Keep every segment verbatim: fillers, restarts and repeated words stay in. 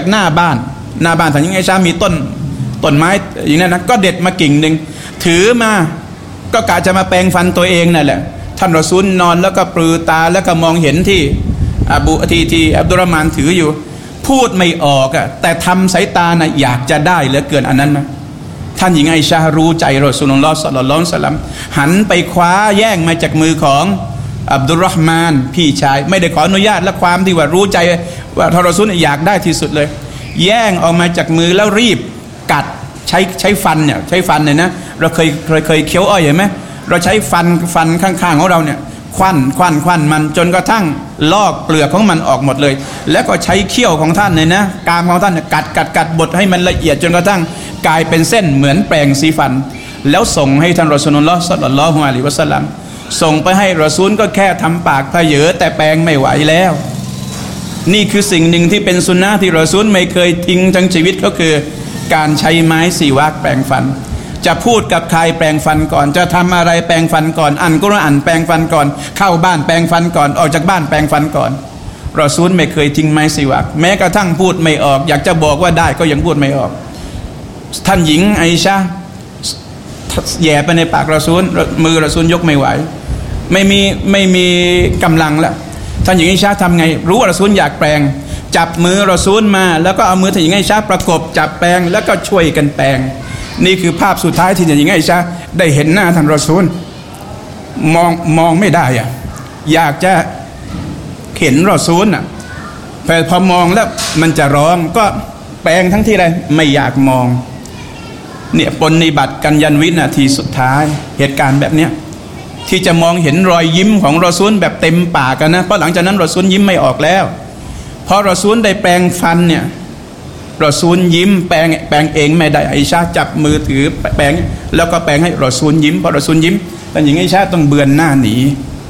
จากหน้าบ้านหน้าบ้านท่านหญิงไอชามีต้นต้นไม้อย่างนั้นนะก็เด็ดมากิ่งหนึ่งถือมาก็กะจะมาแปรงฟันตัวเองนั่นแหละท่านรอซูลนอนแล้วก็ปลือตาแล้วก็มองเห็นที่อบูที่ที่อับดุลรอห์มานถืออยู่พูดไม่ออกอะแต่ทำสายตานะอยากจะได้เหลือเกินอันนั้นนะท่านหญิงไอชารู้ใจรอซูลุลลอฮ์ศ็อลลัลลอฮุอะลัยฮิวะซัลลัมหันไปคว้าแย่งมาจากมือของอับดุลรอห์มานพี่ชายไม่ได้ขออนุญาตและความที่ว่ารู้ใจว่าท่านรอซูลอยากได้ที่สุดเลยแย่งออกมาจากมือแล้วรีบกัดใช้ใช้ฟันเนี่ยใช้ฟันเนี่ยนะเราเคยเคยเคยเคี้ยวอ้อยเห็นไหมเราใช้ฟันฟันข้างๆของเราเนี่ยควันควันควันมันจนกระทั่งลอกเปลือกของมันออกหมดเลยแล้วก็ใช้เขี้ยวของท่านเนี่ยนะกรามของท่านกัดกัดกัดบดให้มันละเอียดจนกระทั่งกลายเป็นเส้นเหมือนแปรงสีฟันแล้วส่งให้ท่านรอซูลุลลอฮ์ศ็อลลัลลอฮุอะลัยฮิวะซัลลัมส่งไปให้รอซูลก็แค่ทำปากพะเยอแต่แปรงไม่ไหวแล้วนี่คือสิ่งหนึ่งที่เป็นสุนนะที่รอซูลไม่เคยทิ้งทั้งชีวิตก็คือการใช้ไม้สีวากแปรงฟันจะพูดกับใครแปรงฟันก่อนจะทำอะไรแปรงฟันก่อนอ่านกุรอานแปรงฟันก่อนเข้าบ้านแปรงฟันก่อนออกจากบ้านแปรงฟันก่อนรอซูลไม่เคยทิ้งไม้สีวากแม้กระทั่งพูดไม่ออกอยากจะบอกว่าได้ก็ยังพูดไม่ออกท่านหญิงไอชาแย่ไปในปากรอซูลมือรอซูลยกไม่ไหวไม่มีไม่มีกำลังแล้วท่านหญิงไอชาทำไงรู้ว่ารอซูลอยากแปรงจับมือรอซูลมาแล้วก็เอามือท่านหญิงไอชาประกบจับแปรงแล้วก็ช่วยกันแปรงนี่คือภาพสุดท้ายที่ท่านหญิงไอชาได้เห็นหน้าท่านรอซูลมองมองไม่ได้อะอยากจะเห็นรอซูลอ่ะแต่พอมองแล้วมันจะร้องก็แปรงทั้งที่ไรไม่อยากมองเนี่ยปฏิบัติกันยันวินาทีสุดท้ายเหตุการณ์แบบเนี้ยที่จะมองเห็นรอยยิ้มของรอซูลแบบเต็มปากกันนะเพราะหลังจากนั้นรอซูลยิ้มไม่ออกแล้วพอรอซูลได้แปรงฟันเนี่ยรอซูลยิ้มแปรงแปรงเองไม่ได้ไอชาจับมือถือแปรงแล้วก็แปรงให้รอซูลยิ้มพอรอซูลยิ้มแต่หญิงไอชาต้องเบือนหน้าหนี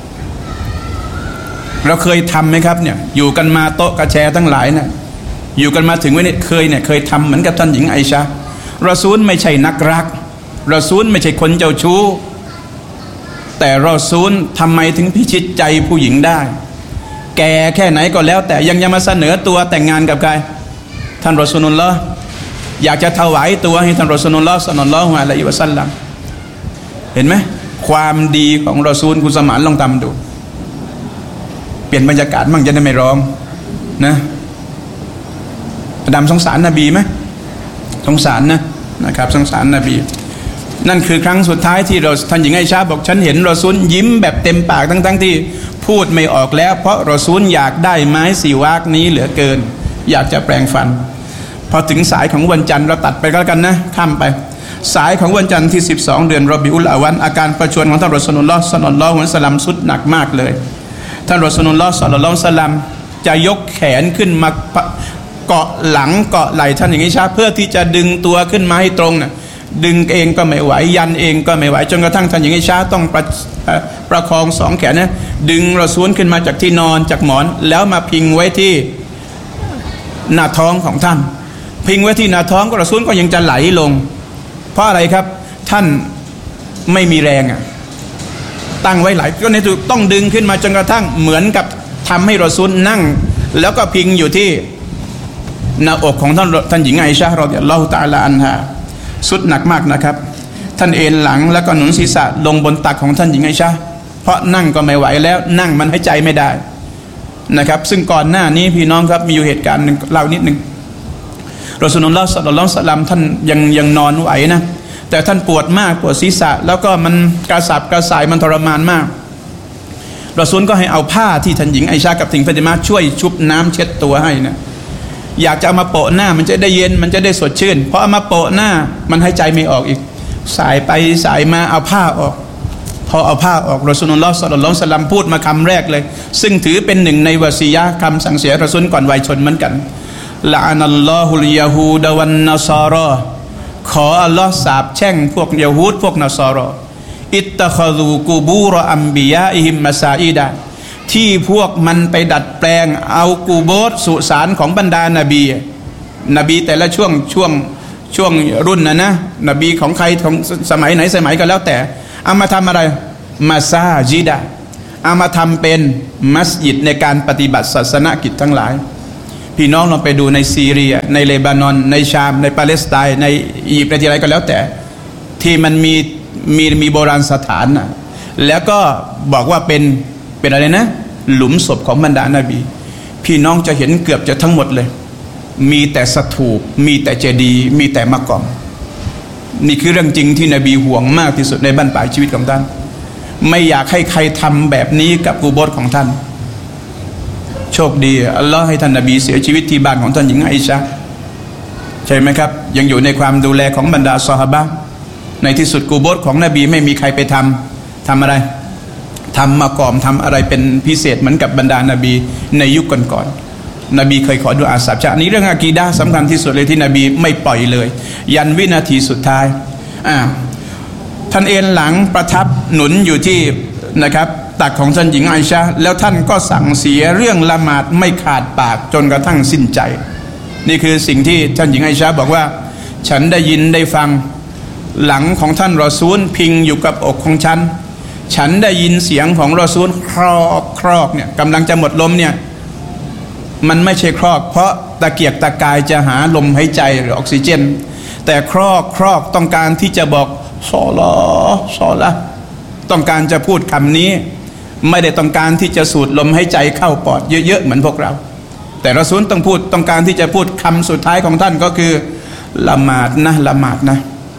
เราเคยทำไหมครับเนี่ยอยู่กันมาโต๊ะกระแชทั้งหลายเนี่ยอยู่กันมาถึงวันนี้เคยเนี่ยเคยทำเหมือนกับท่านหญิงไอชารอซูลไม่ใช่นักรักรอซูลไม่ใช่คนเจ้าชู้แต่รอซูลทำไมถึงพิชิตใจผู้หญิงได้แก่แค่ไหนก็แล้วแต่ยังยังมาเสนอตัวแต่งงานกับใครท่านรอซูลุลลอฮ์อยากจะถวายตัวให้ท่านรอซูลุลลอฮ์ศ็อลลัลลอฮุอะลัยฮิวะซัลลัมเห็นไหมความดีของรอซูลคุณสมานลองทำดูเปลี่ยนบรรยากาศมั่งจะได้ไม่ร้องนะอดัมสงสารนบีไหมสงสารนะนะครับสงสารนบีนั่นคือครั้งสุดท้ายที่เราท่านหญิงไอชาบอกฉันเห็นรอซูลยิ้มแบบเต็มปากทั้งๆที่พูดไม่ออกแล้วเพราะรอซูลอยากได้ไม้สีวากนี้เหลือเกินอยากจะแปรงฟันพอถึงสายของวันจันทร์เราตัดไปก็แล้วกันนะข้ามไปสายของวันจันทร์ที่สิบสองเดือนรอบิอุลอาวันอาการประชวรของท่านรอซูลุลลอฮ์ศ็อลลัลลอฮุอะลัยฮิวะซัลลัมสุดหนักมากเลยท่านรอซูลุลลอฮ์ศ็อลลัลลอฮุอะลัยฮิวะซัลลัมจะยกแขนขึ้นมาเกาะหลังเกาะไหล่ท่านอย่างนี้ชาเพื่อที่จะดึงตัวขึ้นมาให้ตรงน่ะดึงเองก็ไม่ไหวยันเองก็ไม่ไหวจนกระทั่งท่านอย่างนี้ชาต้องประประคองสองแขนนะดึงรอซูลขึ้นมาจากที่นอนจากหมอนแล้วมาพิงไว้ที่หน้าท้องของท่านพิงไว้ที่หน้าท้องก็รอซูลก็ยังจะไหลลงเพราะอะไรครับท่านไม่มีแรงอ่ะตั้งไว้ไหลก็ในตัวต้องดึงขึ้นมาจนกระทั่งเหมือนกับทำให้รอซูลนั่งแล้วก็พิงอยู่ที่หน้าอกของท่านท่านหญิงไอชาเราเดี๋ยวเล่าตาลาอันฮาสุดหนักมากนะครับท่านเอนหลังแล้วก็หนุนศีรษะลงบนตักของท่านหญิงไอชาเพราะนั่งก็ไม่ไหวแล้วนั่งมันหายใจไม่ได้นะครับซึ่งก่อนหน้านี้พี่น้องครับมีอยู่เหตุการณ์หนึ่งเล่านิดหนึ่งรอซูลุลลอฮ์ศ็อลลัลลอฮุอะลัยฮิวะซัลลัมท่านยังยังนอนไหวนะแต่ท่านปวดมากปวดศีรษะแล้วก็มันกระสับกระส่ายมันทรมานมากรอซูลก็ให้เอาผ้าที่ท่านหญิงไอชากับทิงฟาติมาช่วยชุบน้ำเช็ดตัวให้นะอยากจะเอามาโปะหน้ามันจะได้เย็นมันจะได้สดชื่นเพราะเอามาโปะหน้ามันหายใจไม่ออกอีกสายไปสายมาเอาผ้าออกพอเอาผ้าออกรอซูลุลลอฮ์ศ็อลลัลลอฮุอะลัยฮิวะซัลลัมพูดมาคำแรกเลยซึ่งถือเป็นหนึ่งในวะซียะห์คำสั่งเสียรอซูลก่อนวัยชนเหมือนกันละอานัลลอฮุลยะฮูดะวันนัศารอขออัลลอฮ์สาปแช่งพวกยะฮูดพวกนัศารออิตตะคอซูกูบูรอัมบิยาอิฮิมมะซาอิดะที่พวกมันไปดัดแปลงเอากูโบสสุสานของบรรดานบีนบีแต่ละช่วงช่วงช่วงรุ่นนะนะนบีของใครของสมัยไหนสมัยก็แล้วแต่เอามาทำอะไรมาซาจิดะเอามาทำเป็นมัสยิดในการปฏิบัติศาสนกิจทั้งหลายพี่น้องลองไปดูในซีเรียในเลบานอนในชามในปาเลสไตน์ในอียิปต์อะไรก็แล้วแต่ที่มันมีมีมีโบราณสถานนะแล้วก็บอกว่าเป็นเป็นอะไรนะหลุมศพของบรรดานบีพี่น้องจะเห็นเกือบจะทั้งหมดเลยมีแต่สถูปมีแต่เจดีย์มีแต่มะกอมนี่คือเรื่องจริงที่นบีห่วงมากที่สุดในบั้นปลายชีวิตของท่านไม่อยากให้ใครทำแบบนี้กับกุโบร์ของท่านโชคดีอัลลอฮ์ให้ท่านนบีเสียชีวิตที่บ้านของท่านหญิงไอชาใช่ไหมครับยังอยู่ในความดูแลของบรรดาซอฮาบะห์ในที่สุดกุโบร์ของนบีไม่มีใครไปทำทำอะไรทำมากอมทำอะไรเป็นพิเศษเหมือนกับบรรดานบีในยุคก่อนๆนบีเคยขอดุอาสับชะนี้เรื่องอากีดะห์สำคัญที่สุดเลยที่นบีไม่ปล่อยเลยยันวินาทีสุดท้ายอ่าท่านเอนหลังประทับหนุนอยู่ที่นะครับตักของท่านหญิงไอชาแล้วท่านก็สั่งเสียเรื่องละหมาดไม่ขาดปากจนกระทั่งสิ้นใจนี่คือสิ่งที่ท่านหญิงไอชาบอกว่าฉันได้ยินได้ฟังหลังของท่านรอซูลพิงอยู่กับอกของฉันฉันได้ยินเสียงของรอซูลครอกครอกเนี่ยกำลังจะหมดลมเนี่ยมันไม่ใช่ครอกเพราะตะเกียกตะกายจะหาลมหายใจหรือออกซิเจนแต่ครอกครอกต้องการที่จะบอกซอลาซอละต้องการจะพูดคำนี้ไม่ได้ต้องการที่จะสูดลมหายใจเข้าปอดเยอะๆเหมือนพวกเราแต่รอซูลต้องพูดต้องการที่จะพูดคำสุดท้ายของท่านก็คือละหมาดนะละหมาดนะ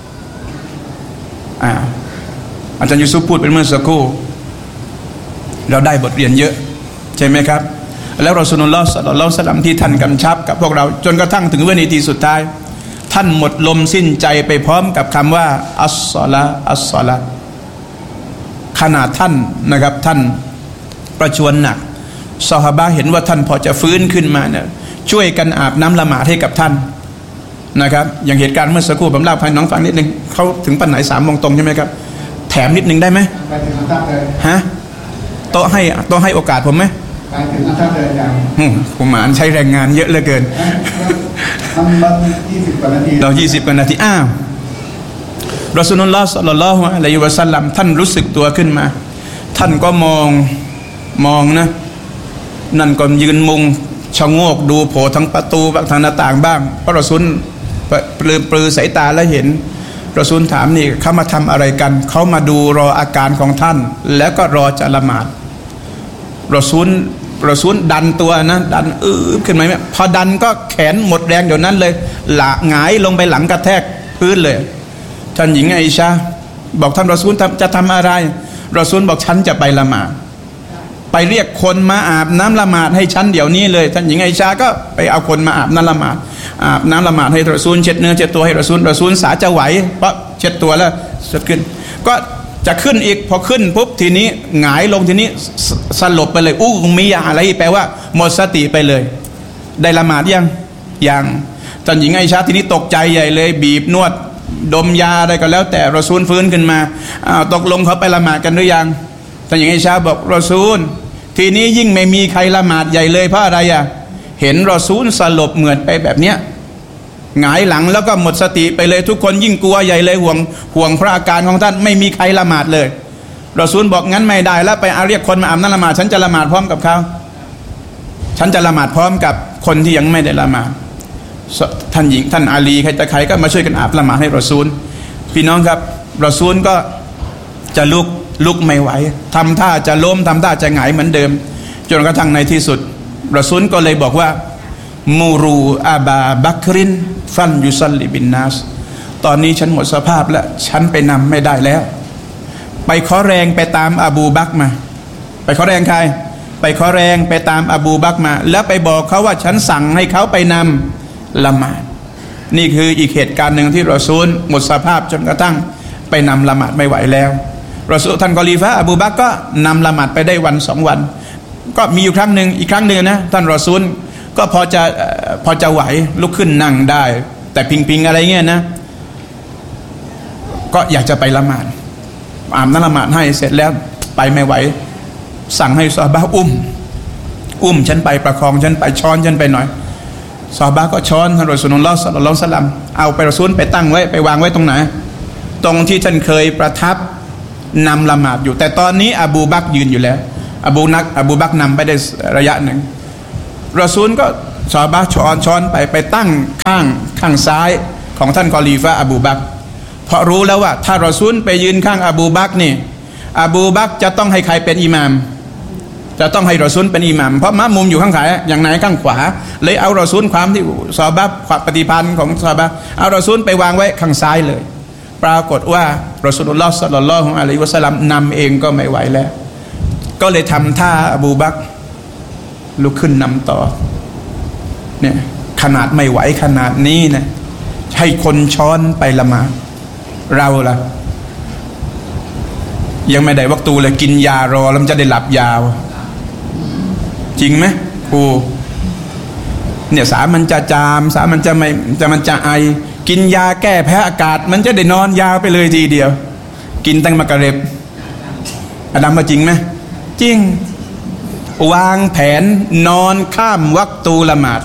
อ่าอาจารย์ยูซุฟพูดเป็นเมื่อสักครู่เราได้บทเรียนเยอะใช่ไหมครับแล้วรอซูลุลลอฮ์ศ็อลลัลลอฮุอะลัยฮิวะซัลลัมที่ท่านกำชับกับพวกเราจนกระทั่งถึงวินาทีสุดท้ายท่านหมดลมสิ้นใจไปพร้อมกับคำว่าอัสศอลาอัสศอลาขนาดท่านนะครับท่านประชวรหนักซอฮาบะห์เห็นว่าท่านพอจะฟื้นขึ้นมาเนี่ยช่วยกันอาบน้ำละหมาดให้กับท่านนะครับอย่างเหตุการณ์เมื่อสักครู่ผมเล่าให้น้องฟังนิดนึงเขาถึงปันไหนสามโมงตรงใช่ไหมครับแถมนิดนึงได้ไหมไปถึงอันดับเลยฮะโต๊ะให้โต๊ะให้โอกาสผมไหมไปถึงอันดับเลยอย่างผมหมานใช้แรงงานเยอะเหลือเกินมันมันยี่สิบกว่านาทีเรายี่สิบกว่านาทีอ้าวรอซูลุลลอฮ์ศ็อลลัลลอฮุอะลัยฮิวะซัลลัมท่านรู้สึกตัวขึ้นมาท่านก็มองมองนะนั่นก็ยืนมุงชะโงกดูโผล่ทั้งประตูบ้างทางหน้าต่างบ้างเพราะรอซูลปลือปลือสายตาแล้วเห็นรอซูลถามนี่เขามาทำอะไรกันเขามาดูรออาการของท่านแล้วก็รอจะละหมาดรอซูลรอซูลดันตัวนะดันอื้อขึ้นมาไหมพอดันก็แขนหมดแรงเดี๋ยวนั้นเลยหละหงายลงไปหลังกระแทกพื้นเลยท่านหญิงไอชาบอกท่านรอซูลจะทำอะไรรอซูลบอกฉันจะไปละหมาดไปเรียกคนมาอาบน้ำละหมาดให้ฉันเดี๋ยวนี้เลยท่านหญิงไอชาก็ไปเอาคนมาอาบน้ำละหมาดอาบน้ำละหมาดให้รอซูลเช็ดเนื้อเช็ดตัวให้รอซูลรอซูลสาจะไหวเพราะเช็ดตัวแล้วเช็ดขึ้นก็จะขึ้นอีกพอขึ้นปุ๊บทีนี้หงายลงทีนี้สลบไปเลยอู้มียาอะไรแปลว่าหมดสติไปเลยได้ละหมาดยังยังท่านหญิงไอชาทีนี้ตกใจใหญ่เลยบีบนวดดมยาอะไรก็แล้วแต่รอซูลฟื้นขึ้นมาอ้าวตกลงเขาไปละหมาดกันหรือยังท่านหญิงไอชาบอกรอซูลทีนี้ยิ่งไม่มีใครละหมาดใหญ่เลยเพราะอะไรอ่ะเห็นรอซูลสลบเหมือนไปแบบเนี้ยหงายหลังแล้วก็หมดสติไปเลยทุกคนยิ่งกลัวใหญ่เลยห่วงห่วงพระอาการของท่านไม่มีใครละหมาดเลยรอซูลบอกงั้นไม่ได้แล้วไปเอาเรียกคนมาอาบน้ำละหมาดฉันจะละหมาดพร้อมกับเขาฉันจะละหมาดพร้อมกับคนที่ยังไม่ได้ละหมาดท่านหญิงท่านอาลีใครแต่ใครก็มาช่วยกันอาบละหมาดให้รอซูลพี่น้องครับรอซูลก็จะลุกลุกไม่ไหวทำท่าจะล้มทำท่าจะหงายเหมือนเดิมจนกระทั่งในที่สุดรอซูลก็เลยบอกว่ามูรูอาบาบักรินฟันยุซัลลิบินนัสตอนนี้ฉันหมดสภาพแล้วฉันไปนำไม่ได้แล้วไปขอแรงไปตามอบูบักมาไปขอแรงใครไปขอแรงไปตามอบูบักมาแล้วไปบอกเขาว่าฉันสั่งให้เขาไปนำละหมาดนี่คืออีกเหตุการณ์หนึ่งที่รอซูลหมดสภาพจนกระทั่งไปนำละหมาดไม่ไหวแล้วรอซูลท่านกอลีฟะอบูบักก็นำละหมาดไปได้วันสองวันก็มีอยู่ครั้งหนึ่งอีกครั้งหนึ่งนะท่านรอซูลก็พอจะพอจะไหวลุกขึ้นนั่งได้แต่พิงๆอะไรเงี้ยนะก็อยากจะไปละหมาดอาบน้ำละหมาดให้เสร็จแล้วไปไม่ไหวสั่งให้ซอฮาบะห์อุ้มอุ้มฉันไปประคองฉันไปช้อนฉันไปหน่อยซอฮาบะห์ก็ช้อนท่านรอซูลุลลอฮ์ศ็อลลัลลอฮุอะลัยฮิวะซัลลัมเอาไปรอซูลไปตั้งไว้ไปวางไว้ตรงไหนตรงที่ท่านเคยประทับนำละหมาดอยู่แต่ตอนนี้อบูบักรยืนอยู่แล้วอบูนักอบูบักรนำไปได้ระยะหนึ่งรอซูลก็ซอฮาบะห์ช้อนช้อนไปไปตั้งข้างข้างซ้ายของท่านคอลีฟะห์อบูบักรเพราะรู้แล้วว่าถ้ารอซูลไปยืนข้างอบูบักรนี่อบูบักรจะต้องให้ใครเป็นอิหม่ามจะต้องให้รอซูลเป็นอิหม่ามเพราะมะมุมอยู่ข้างขวาอย่างไหนข้างขวาเลยเอารอซูลความที่ซอฮาบะห์ความปฏิพันธ์ของซอฮาบะห์เอารอซูลไปวางไว้ข้างซ้ายเลยปรากฏว่ารอซูลุลลอฮ์ศ็อลลัลลอฮุอะลัยฮิวะซัลลัมนำเองก็ไม่ไหวแล้วก็เลยทำท่าอบูบักรลุกขึ้นนำต่อเนี่ยขนาดไม่ไหวขนาดนี้นะให้คนช้อนไปละหมาดเราล่ะยังไม่ได้วักตูเลยกินยารอแล้วมันจะได้หลับยาวจริงไหมครูเนี่ยสามันจะจามสามันจะไม่จะมันจะไอกินยาแก้แพ้อากาศมันจะได้นอนยาวไปเลยทีเดียวกินตั้งมะกะเร็บอดัมมาจริงไหมจริงวางแผนนอนข้ามวักตูละหมาด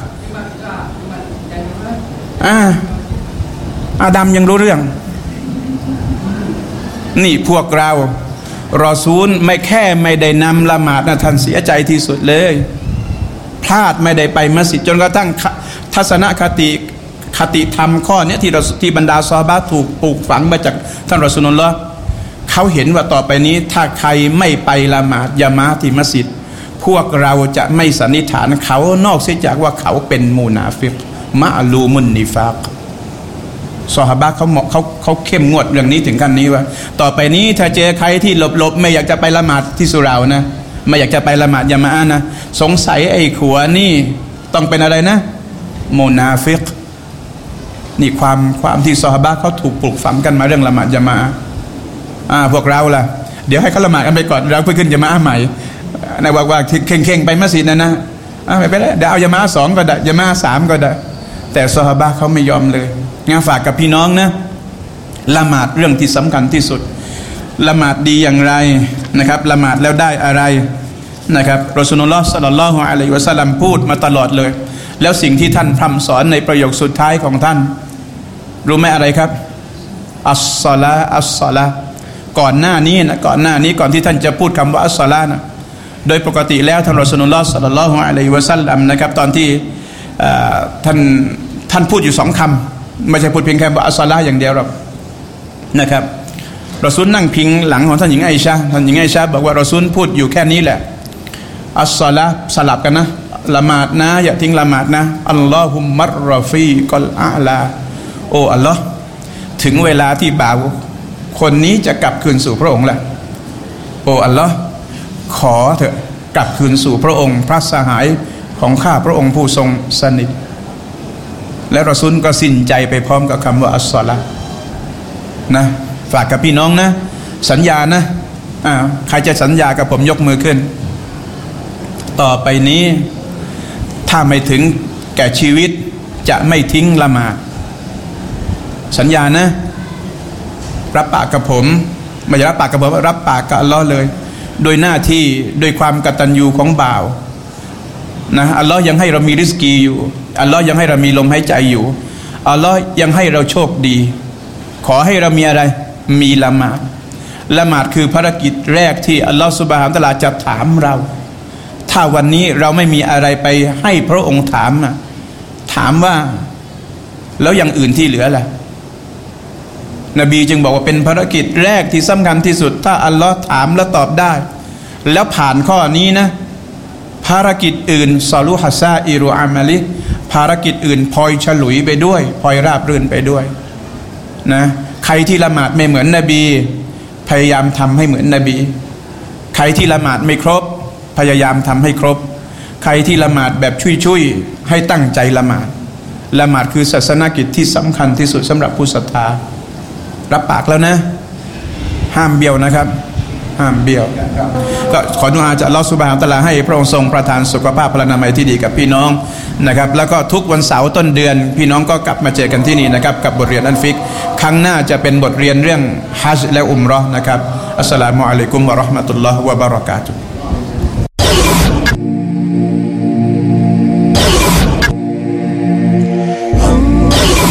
อ่าอาดัมยังรู้เรื่องนี่พวกเรารอซูลไม่แค่ไม่ได้นำละหมาดนะท่านเสียใจที่สุดเลยพลาดไม่ได้ไปมัสยิดจนกระทั่งทัศนคติคติธรรมข้อนี้ที่ที่บรรดาซอฮาบะห์ถูกปลูกฝังมาจากท่านรอซูลุลลอฮ์เขาเห็นว่าต่อไปนี้ถ้าใครไม่ไปละหมาดยะมาอะห์ที่มัสยิดพวกเราจะไม่สันนิษฐานเขานอกเสียจากว่าเขาเป็นมุนาฟิกมะลูมุนนิฟากซอฮาบะห์เขาเขาเขาเข้มงวดเรื่องนี้ถึงขั้นนี้ว่าต่อไปนี้ถ้าเจอใครที่หลบๆไม่อยากจะไปละหมาดที่สุเหร่านะไม่อยากจะไปละหมาดยะมาอะห์นะสงสัยไอ้ขัวนี่ต้องเป็นอะไรนะมุนาฟิกนี่ความความที่ซอฮาบะห์เขาถูกปลูกฝังกันมาเรื่องละหมาดยะมาอะห์อ่าพวกเราล่ะเดี๋ยวให้เขาละหมาดกันไปก่อนเราเพิ่งขึ้นยะมาอะห์ใหม่นะว่าว่าเข่งๆไปมัสยิดนะนะอ่าไม่เป็นไรเดี๋ยวเอายะมาอะห์สองก็ได้ยะมาอะห์สามก็ได้แต่ซอฮาบะห์เขาไม่ยอมเลยงานฝากกับพี่น้องนะละหมาดเรื่องที่สำคัญที่สุดละหมาดดีอย่างไรนะครับละหมาดแล้วได้อะไรนะครับรอซูลุลลอฮ์ศ็อลลัลลอฮุอะลัยฮิวะซัลลัมพูดมาตลอดเลยแล้วสิ่งที่ท่านพร่ำสอนในประโยคสุดท้ายของท่านรู้ไหมอะไรครับอัสศอลาอัสศอลาก่อนหน้านี้นะก่อนหน้านี้ก่อนที่ท่านจะพูดคำว่าอัสศอลานะโดยปกติแล้วท่านรอซูลุลลอฮ์ศ็อลลัลลอฮุอะลัยฮิวะซัลลัมนะครับตอนที่ท่านท่านพูดอยู่สองคำไม่ใช่พูดเพียงแค่ว่าอัสศอลาอย่างเดียวหรอกนะครับรอซูลนั่งพิงหลังของท่านหญิงไอชาท่านหญิงไอชาบอกว่ารอซูลพูดอยู่แค่นี้แหละอัสศอลาสลับกันนะละหมาดนะอย่าทิ้งละหมาดนะอัลลอฮุมมัรรอฟีกอลอาลาโอ้อัลลอฮ์ถึงเวลาที่บ่าวคนนี้จะกลับคืนสู่พระองค์แหละโอ้อัลลอฮ์ขอเถอะกลับคืนสู่พระองค์พระสหายของข้าพระองค์ผู้ทรงสนิทและรอซูลก็สิ้นใจไปพร้อมกับคำว่าอัสศอลานะฝากกับพี่น้องนะสัญญานะอ่าใครจะสัญญากับผมยกมือขึ้นต่อไปนี้ถ้าไม่ถึงแก่ชีวิตจะไม่ทิ้งละหมาดสัญญานะรับปากกับผมไม่ใช่รับปากกับผมรับปากกับอัลลอฮ์เลยโดยหน้าที่โดยความกตัญญูของบ่าวนะอัลลอฮ์ยังให้เรามีริสกีอยู่อัลลอฮ์ยังให้เรามีลมหายใจอยู่อัลลอฮ์ยังให้เราโชคดีขอให้เรามีอะไรมีละหมาดละหมาดคือภารกิจแรกที่อัลลอฮ์ซุบฮานะฮูวะตะอาลาจะถามเราถ้าวันนี้เราไม่มีอะไรไปให้พระองค์ถามนะถามว่าแล้วอย่างอื่นที่เหลือล่ะนบีจึงบอกว่าเป็นภารกิจแรกที่สำคัญที่สุดถ้าอัลลอฮ์ถามแล้วตอบได้แล้วผ่านข้อนี้นะภารกิจอื่นซอลูฮัซซาอิรุอามัลิภารกิจอื่นพลอยฉลุยไปด้วยพลอยราบรื่นไปด้วยนะใครที่ละหมาดไม่เหมือนนบีพยายามทำให้เหมือนนบีใครที่ละหมาดไม่ครบพยายามทำให้ครบใครที่ละหมาดแบบชุยๆให้ตั้งใจละหมาดละหมาดคือศาสนกิจที่สำคัญที่สุดสำหรับผู้ศรัทธารับปากแล้วนะห้ามเบี้ยวนะครับห้ามเบี้ยวก็ขอดุอาจากอัลเลาะห์ซุบฮานะฮูวะตะอาลาให้พระองค์ทรงประทานสุขภาพพลานามัยที่ดีกับพี่น้องนะครับแล้วก็ทุกวันเสาร์ต้นเดือนพี่น้องก็กลับมาเจอกันที่นี่นะครับกับบทเรียนอันฟิกครั้งหน้าจะเป็นบทเรียนเรื่องฮัจญ์และอุมเราะห์นะครับอัสสลามุอะลัยกุมวะเราะห์มะตุลลอฮ์วะบะเราะกาตุฮ์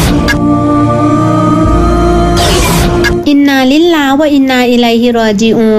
อินนาลิลลาฮ์วะอินนาอิลัยฮิรอญิอูน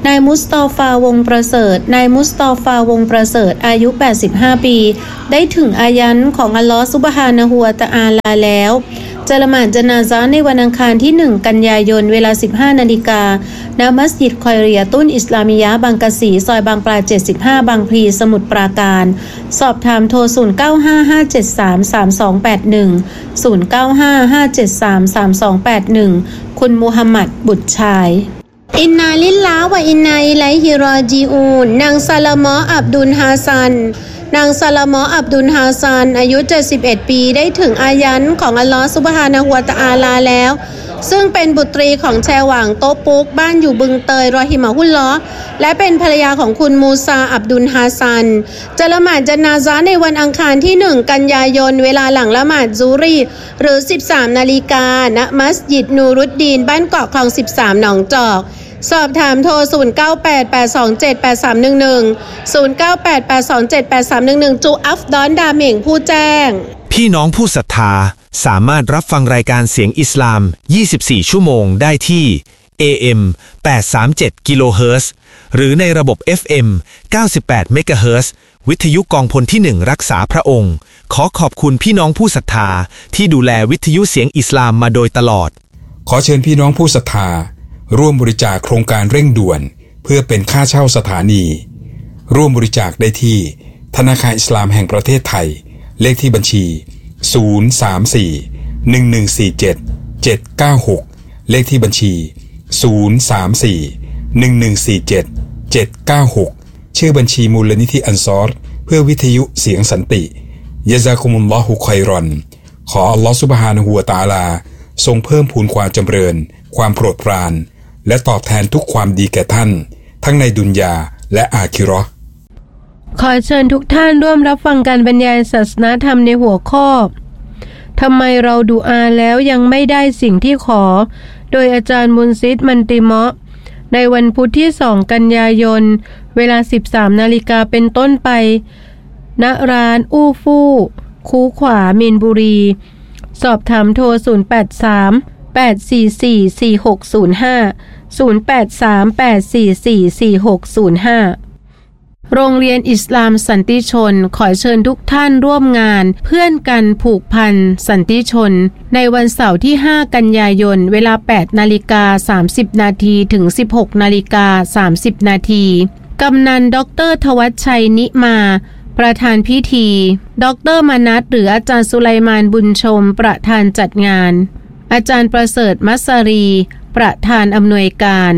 นายมุสตอฟาวงประเสริฐนายมุสตอฟาวงประเสริฐอายุแปดสิบห้าปีได้ถึงอายันของอัลลอฮฺซุบฮานะฮูวะตะอาลาแล้วจะละหมาดญะนาซะห์ในวันอังคารที่หนึ่งกันยายนเวลา สิบห้านาฬิกา ณ มัสยิดคอยเรียตุนอิสลามิยะห์บางกะสีซอยบางปลาเจ็ดสิบห้าบางพลีสมุทรปราการสอบถามโทรศูนย์ เก้า ห้า ห้า เจ็ด สาม สาม สอง แปด หนึ่ง ศูนย์ เก้า ห้า ห้า เจ็ด สาม สาม สอง แปด หนึ่งคุณมูฮัมหมัดบุตรชายอินนาลิลลาฮ์วะอินนาอิลัยฮิรอญิอูนนางซาลามออับดุลฮาซันนางซาลามออับดุลฮาซันอายุเจ็ดสิบเอ็ดปีได้ถึงอายันของอัลลอฮฺซุบฮานะฮูวะตะอาลาแล้วซึ่งเป็นบุตรีของแชหว่างโต๊ะปุ๊กบ้านอยู่บึงเตยรอฮิมะฮุลลอฮ์และเป็นภรรยาของคุณมูซาอับดุลฮาซันจะละหมาดญะนาซะห์ในวันอังคารที่หนึ่งกันยายนเวลาหลังละหมาดซุฮรีหรือสิบสามนาฬิกาณมัสยิดนูรุดดีนบ้านเกาะคลองสิบสามหนองจอกสอบถามโทรศูนย์ เก้า แปด แปด สอง เจ็ด แปด สาม หนึ่ง หนึ่ง ศูนย์ เก้า แปด แปด สอง เจ็ด แปด สาม หนึ่ง หนึ่งจูอัฟดอนดาเหม่งผู้แจ้งพี่น้องผู้ศรัทธาสามารถรับฟังรายการเสียงอิสลามยี่สิบสี่ชั่วโมงได้ที่ เอ เอ็ม แปดร้อยสามสิบเจ็ด กิโลเฮิรตซ์หรือในระบบ เอฟ เอ็ม เก้าสิบแปด เมกะเฮิรตซ์วิทยุกองพลที่หนึ่งรักษาพระองค์ขอขอบคุณพี่น้องผู้ศรัทธาที่ดูแลวิทยุเสียงอิสลามมาโดยตลอดขอเชิญพี่น้องผู้ศรัทธาร่วมบริจาคโครงการเร่งด่วนเพื่อเป็นค่าเช่าสถานีร่วมบริจาคได้ที่ธนาคารอิสลามแห่งประเทศไทยเลขที่บัญชีศูนย์ สาม สี่ หนึ่ง หนึ่ง สี่ เจ็ด เจ็ด เก้า หกเลขที่บัญชีศูนย์ สาม สี่ หนึ่ง หนึ่ง สี่ เจ็ด เจ็ด เก้า หกชื่อบัญชีมูลนิธิอันซอรเพื่อวิทยุเสียงสันติยะซากุมุลลอฮุค็อยรอนขออัลลอฮฺซุบฮานะฮูวะตะอาลาทรงเพิ่มพูนความจำเริญความโปรดปรานและตอบแทนทุกความดีแก่ท่านทั้งในดุนยาและอาคิเราะห์ขอเชิญทุกท่านร่วมรับฟังการบรรยายศาสนธรรมในหัวข้อทำไมเราดุอาแล้วยังไม่ได้สิ่งที่ขอโดยอาจารย์มุนซิดมันติเมาะในวันพุธที่สองกันยายนเวลา สิบสามนาฬิกาเป็นต้นไปณร้านอู้ฟู่คูขวามีนบุรีสอบถามโทรศูนย์ แปด สาม แปด สี่ สี่ สี่ หก ศูนย์ ห้า ศูนย์ แปด สาม แปด สี่ สี่ สี่ หก ศูนย์ ห้าโรงเรียนอิสลามสันติชนขอเชิญทุกท่านร่วมงานเพื่อนกันผูกพันสันติชนในวันเสาร์ที่ห้ากันยายนเวลา แปดนาฬิกาสามสิบนาทีถึง สิบหกนาฬิกาสามสิบนาทีกำนันดร.ทวัชชัยนิมาประธานพิธีดร.มนัสหรืออาจารย์สุไลมานบุญชมประธานจัดงานอาจารย์ประเสริฐมัสรีประธานอำนวยการ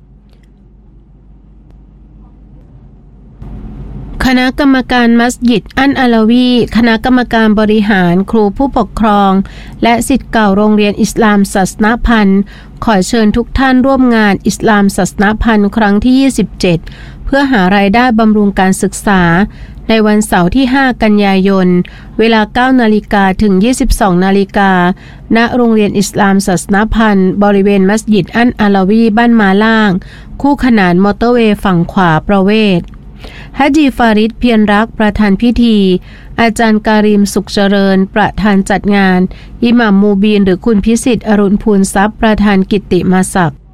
คณะกรรมการมัสยิดอันอาลาวีคณะกรรมการบริหารครูผู้ปกครองและศิษย์เก่าโรงเรียนอิสลามศาสนพันธ์ขอเชิญทุกท่านร่วมงานอิสลามศาสนพันธ์ครั้งที่ยี่สิบเจ็ดเพื่อหารายได้บำรุงการศึกษาในวันเสาร์ที่ห้ากันยายนเวลา เก้านาฬิกาถึง ยี่สิบสองนาฬิกาณโรงเรียนอิสลามศาสนพันธ์บริเวณมัสยิดอันอาลาวีบ้านมาล่างคู่ขนานมอเตอร์เวย์ฝั่งขวาประเวศฮะจีฟาริดเพียรรักประธานพิธีอาจารย์การิมสุขเจริญประธานจัดงานอิหม่ามมูบีนหรือคุณพิสิทธิ์อรุณพูนทรัพย์ประธานกิตติมาศักดิ์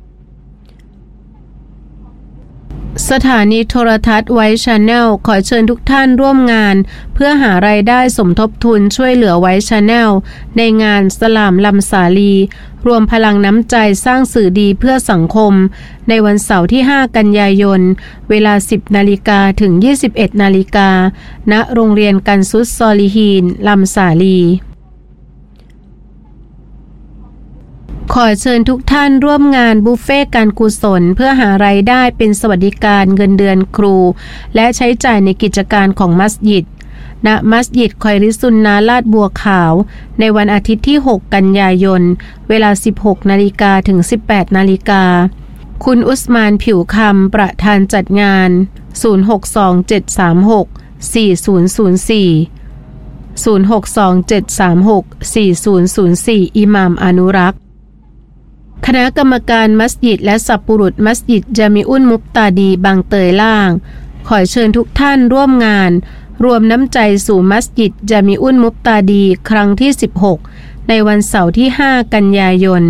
สถานีโทรทัศน์ไวท์ชาแนลขอเชิญทุกท่านร่วมงานเพื่อหารายได้สมทบทุนช่วยเหลือไวท์ชาแนลในงานสลามลำสาลีรวมพลังน้ำใจสร้างสื่อดีเพื่อสังคมในวันเสาร์ที่ห้ากันยายนเวลา สิบนาฬิกาถึง ยี่สิบเอ็ดนาฬิกาณโรงเรียนกันซุสซอลิฮีนลำสาลีขอเชิญทุกท่านร่วมงานบุฟเฟ่การกุศลเพื่อหารายได้เป็นสวัสดิการเงินเดือนครูและใช้จ่ายในกิจการของมัสยิดณมัสยิดคอยริซุนนาลาดบัวขาวในวันอาทิตย์ที่หกกันยายนเวลา สิบหกนาฬิกาถึง สิบแปดนาฬิกาคุณอุสมานผิวคำประธานจัดงานศูนย์ หก สอง เจ็ด สาม หก สี่ ศูนย์ ศูนย์ สี่ ศูนย์ หก สอง เจ็ด สาม หก สี่ ศูนย์ ศูนย์ สี่อิหม่ามอนุรักษ์คณะกรรมการมัสยิดและสัพปุรุษมัสยิดจามิอุนมุฟตาดีบางเตยล่างขอเชิญทุกท่านร่วมงานรวมน้ำใจสู่มัสยิดจามิอุนมุฟตาดีครั้งที่สิบหกในวันเสาร์ที่ห้ากันยายน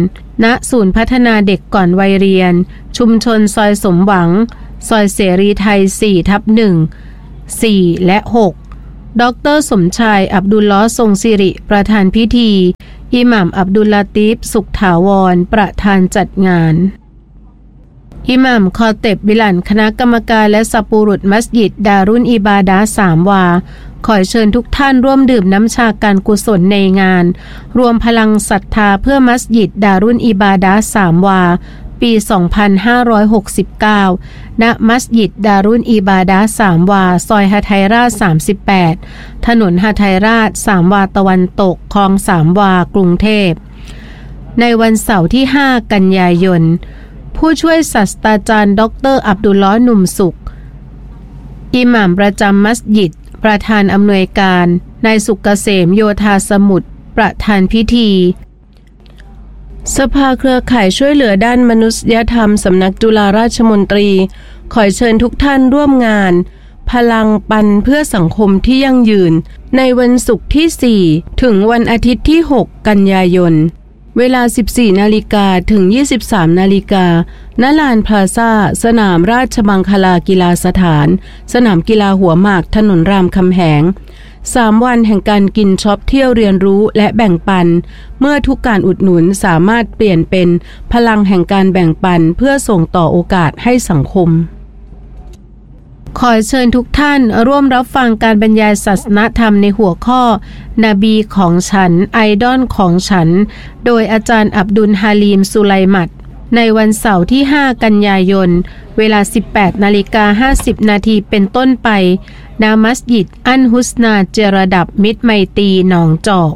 ณศูนย์พัฒนาเด็กก่อนวัยเรียนชุมชนซอยสมหวังซอยเสรีไทย สี่ทับหนึ่ง สี่ และ หก ดร.สมชายอับดุลลอฮ์ทรงสิริประธานพิธีอิหม่ามอับดุลลาตีฟสุขถาวรประธานจัดงานอิหม่ามคอเต็บบิลันคณะกรรมการและสัปุรุษมัสยิดดารุนอิบาดะห์สามวาขอเชิญทุกท่านร่วมดื่มน้ำชาการกุศลในงานรวมพลังศรัทธาเพื่อมัสยิดดารุนอิบาดะห์สามวาปี สองพันห้าร้อยหกสิบเก้า ณ มัสยิดดารุนอิบาดะห์สามวาซอยหทัยราชสามสิบแปดถนนหทัยราชสามวาตะวันตกคลองสามวากรุงเทพในวันเสาร์ที่ห้ากันยายนผู้ช่วยศาสตราจารย์ดร.อับดุลลอฮ์หนุ่มสุขอิหม่ามประจำมัสยิดประธานอำนวยการนายสุกเกษมโยธาสมุทรประธานพิธีสภาเครือข่ายช่วยเหลือด้านมนุษยธรรมสำนักจุฬาราชมนตรีขอเชิญทุกท่านร่วมงานพลังปันเพื่อสังคมที่ยั่งยืนในวันศุกร์ที่สี่ถึงวันอาทิตย์ที่หกกันยายนเวลา สิบสี่นาฬิกา ถึง ยี่สิบสามนาฬิกา ณ ลานพลาซ่าสนามราชมังคลากีฬาสถานสนามกีฬาหัวหมากถนนรามคำแหงสามวันแห่งการกินช็อปเที่ยวเรียนรู้และแบ่งปันเมื่อทุกการอุดหนุนสามารถเปลี่ยนเป็นพลังแห่งการแบ่งปันเพื่อส่งต่อโอกาสให้สังคมขอเชิญทุกท่านร่วมรับฟังการบรรยายศาสนธรรมในหัวข้อนบีของฉันไอดอลของฉันโดยอาจารย์อับดุลฮาลีมสุไลมัดในวันเสาร์ที่ห้ากันยายนเวลา สิบแปดนาฬิกาห้าสิบนาทีเป็นต้นไปณ มัสยิดอันฮุสนาเจรดับมิตรไมตรีหนองจอก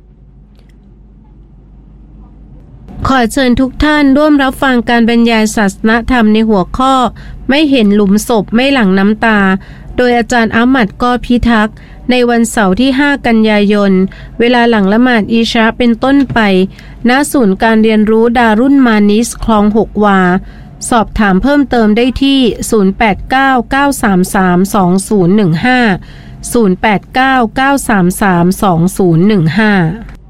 ขอเชิญทุกท่านร่วมรับฟังการบรรยายศาสนธรรมในหัวข้อไม่เห็นหลุมศพไม่หลั่งน้ำตาโดยอาจารย์อามัดกอพิทักษ์ในวันเสาร์ที่ห้ากันยายนเวลาหลังละหมาดอิชาเป็นต้นไปณศูนย์การเรียนรู้ดารุนมานิสคลองหกวาสอบถามเพิ่มเติมได้ที่ศูนย์ แปด เก้า เก้า สาม สาม สอง ศูนย์ หนึ่ง ห้า ศูนย์ แปด เก้า เก้า สาม สาม สอง ศูนย์ หนึ่ง ห้า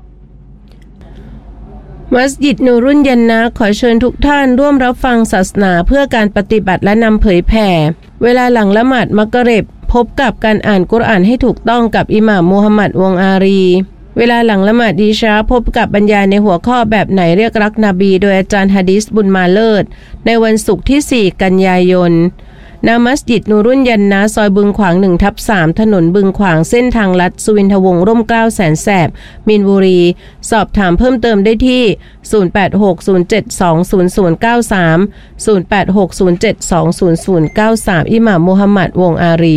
มัสยิดนูรุนยันนะขอเชิญทุกท่านร่วมรับฟังศาสนาเพื่อการปฏิบัติและนำเผยแผ่เวลาหลังละหมาดมักริบพบกับการอ่านกุรอานให้ถูกต้องกับอิหม่ามมูฮัมหมัดวงอารีเวลาหลังละหมาดอิชาพบกับบรรยายในหัวข้อแบบไหนเรียกรักนบีโดยอาจารย์ฮะดีษบุญมาเลิศในวันศุกร์ที่สี่กันยายนณ มัสยิดนูรุนยันนะซอยบึงขวาง หนึ่งทับสาม ถนนบึงขวางเส้นทางลัดสุวินทวงศ์ร่มเกล้าแสนแสบมีนบุรีสอบถามเพิ่มเติมได้ที่ศูนย์ แปด หก ศูนย์ เจ็ด สอง ศูนย์ ศูนย์ เก้า สาม ศูนย์ แปด หก ศูนย์ เจ็ด สอง ศูนย์ ศูนย์ เก้า สามอิหม่ามมูฮัมหมัดวงอารี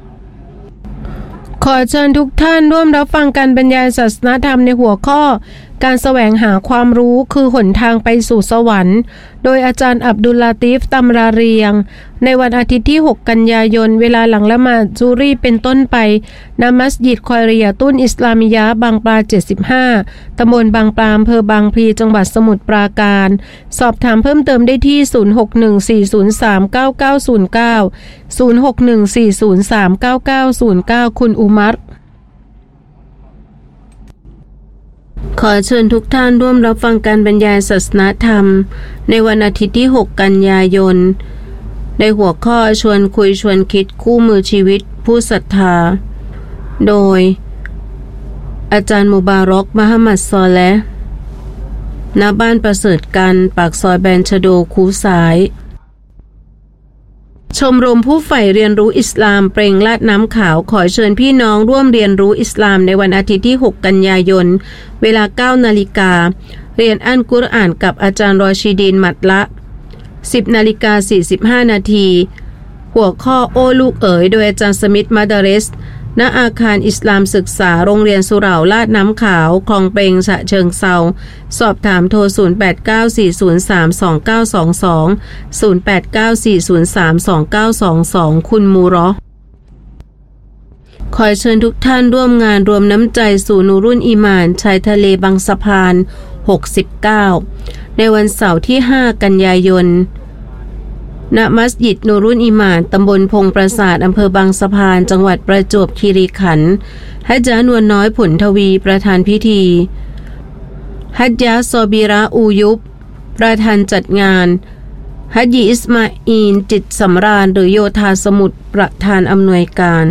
ขอเชิญทุกท่านร่วมรับฟังการบรรยายศาสนธรรมในหัวข้อการแสวงหาความรู้คือหนทางไปสู่สวรรค์โดยอาจารย์อับดุลลาตีฟตำราเรียงในวันอาทิตย์ที่หกกันยายนเวลาหลังละหมาดซูรีเป็นต้นไปณ มัสยิดคอยริยะตุนอิสลามิยะห์บางปลาเจ็ดสิบห้าตำบลบางปลาอำเภอบางพลีจังหวัดสมุทรปราการสอบถามเพิ่มเติมได้ที่ศูนย์ หก หนึ่ง สี่ ศูนย์ สาม เก้า เก้า ศูนย์ เก้า ศูนย์ หก หนึ่ง สี่ ศูนย์ สาม เก้า เก้า ศูนย์ เก้าคุณอุมัรขอเชิญทุกท่านร่วมรับฟังการบรรยายศาสนธรรมในวันอาทิตย์ที่หกกันยายนในหัวข้อชวนคุยชวนคิดคู่มือชีวิตผู้ศรัทธาโดยอาจารย์มุบารอกมหมัดซอเลห์ณบ้านประเสริฐกันปากซอยแบนชโดคูสายชมรมผู้ใฝ่เรียนรู้อิสลามเปล่งลาดน้ำขาวขอเชิญพี่น้องร่วมเรียนรู้อิสลามในวันอาทิตย์ที่หกกันยายนเวลาเก้านาฬิกาเรียนอัลกุรอานกับอาจารย์รอชิดีนมัดละสิบนาฬิกาสี่สิบห้านาทีหัวข้อโอ้ลูกเอ๋ยโดยอาจารย์สมิธมาดาเรสณอาคารอิสลามศึกษาโรงเรียนสุเหร่าลาดน้ำขาวคลองเปงฉะเชิงเซาสอบถามโทรศูนย์ แปด เก้า สี่ ศูนย์ สาม สอง เก้า สอง สอง ศูนย์ แปด เก้า สี่ ศูนย์ สาม สอง เก้า สอง สองคุณมูรอขอเชิญทุกท่านร่วมงานรวมน้ำใจสู่นูรุนอีหม่านชายทะเลบางสะพานหกสิบเก้าในวันเสาร์ที่ห้ากันยายนณ มัสยิดนูรุนอีหม่านตำบลพงปราสาทอำเภอบางสะพานจังหวัดประจวบคีรีขันธ์ฮัจญะนวลน้อยผลทวีประธานพิธีฮัจญะซอบีระอูยุบประธานจัดงานฮัจญีอิสมาอีลจิตสำราญหรือโยธาสมุทรประธานอำนวยการ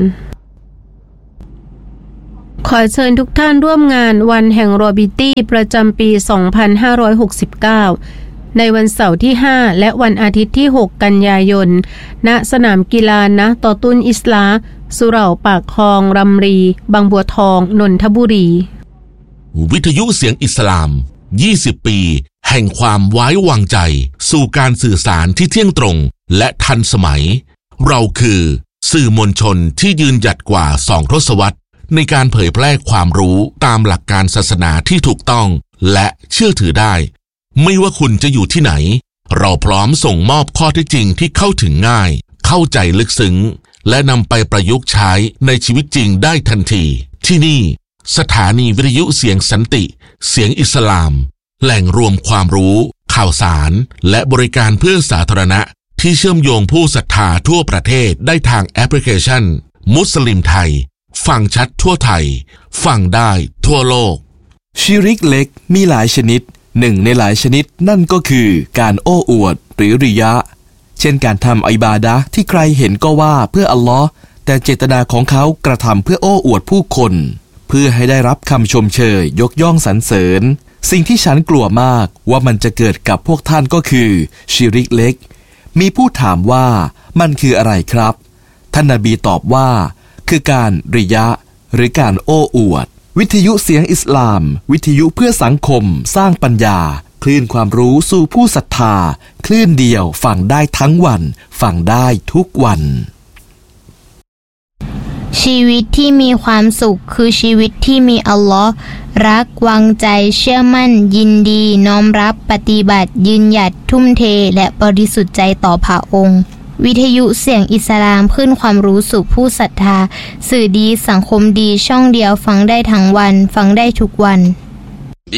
ขอเชิญทุกท่านร่วมงานวันแห่งโรบิตี้ประจำปี สองพันห้าร้อยหกสิบเก้า ในวันเสาร์ที่ ห้า และวันอาทิตย์ที่ หก กันยายน ณ สนามกีฬานะตอตุนอิสลาสุเหร่าปากคลองรำรี บางบัวทอง นนทบุรีวิทยุเสียงอิสลาม ยี่สิบ ปี แห่งความไว้วางใจสู่การสื่อสารที่เที่ยงตรงและทันสมัย เราคือสื่อมวลชนที่ยืนหยัดกว่าสองทศวรรษในการเผยแพร่ความรู้ตามหลักการศาสนาที่ถูกต้องและเชื่อถือได้ไม่ว่าคุณจะอยู่ที่ไหนเราพร้อมส่งมอบข้อเท็จจริงที่เข้าถึงง่ายเข้าใจลึกซึ้งและนำไปประยุกต์ใช้ในชีวิตจริงได้ทันทีที่นี่สถานีวิทยุเสียงสันติเสียงอิสลามแหล่งรวมความรู้ข่าวสารและบริการเพื่อสาธารณะที่เชื่อมโยงผู้ศรัทธาทั่วประเทศได้ทางแอปพลิเคชันมุสลิมไทยฟังชัดทั่วไทยฟังได้ทั่วโลกชิริกเล็กมีหลายชนิดหนึ่งในหลายชนิดนั่นก็คือการโอ้อวดหรือริยะเช่นการทำอิบาดะห์ที่ใครเห็นก็ว่าเพื่ออัลลอฮ์แต่เจตนาของเขากระทำเพื่อโอ้อวดผู้คนเพื่อให้ได้รับคำชมเชยยกย่องสรรเสริญสิ่งที่ฉันกลัวมากว่ามันจะเกิดกับพวกท่านก็คือชิริกเล็กมีผู้ถามว่ามันคืออะไรครับท่านนบีตอบว่าคือการริยะหรือการโอ้อวดวิทยุเสียงอิสลามวิทยุเพื่อสังคมสร้างปัญญาคลื่นความรู้สู่ผู้ศรัทธาคลื่นเดียวฟังได้ทั้งวันฟังได้ทุกวันชีวิตที่มีความสุขคือชีวิตที่มีอัลลอฮ์รักวางใจเชื่อมั่นยินดีน้อมรับปฏิบัติยืนหยัดทุ่มเทและบริสุทธิ์ใจต่อพระองค์วิทยุเสียงอิสลามขึ้นความรู้สู่ผู้ศรัทธาสื่อดีสังคมดีช่องเดียวฟังได้ทั้งวันฟังได้ทุกวัน